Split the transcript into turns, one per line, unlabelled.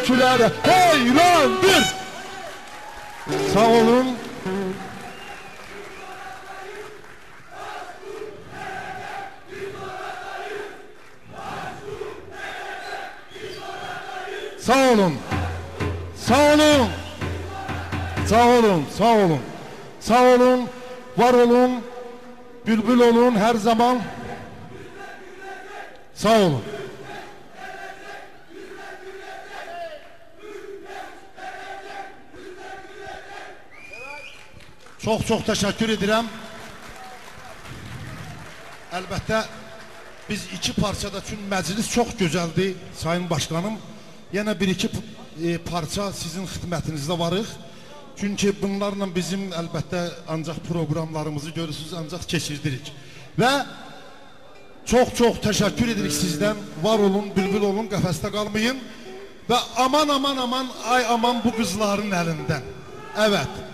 türkülərə heyrandır. Sağ olun. Sağ olun. Sağ olun. Sağ olun. Sağ olun. Sağ olun. Var olun. Bülbül olun her zaman. Sağ olun. Çox təşəkkür edirəm. Əlbəttə biz iki parçada üçün məclis çox gözəldir Sayın Başkanım. Yenə bir-iki parça sizin xidmətinizdə varıq. Çünki bunlarla bizim əlbəttə ancaq proqramlarımızı görürsünüz, ancaq keçirdirik. Və çox təşəkkür edirik sizdən. Var olun, bülbül olun, qəfəsdə qalmayın. Və aman ay aman bu qızların əlindən. Evet.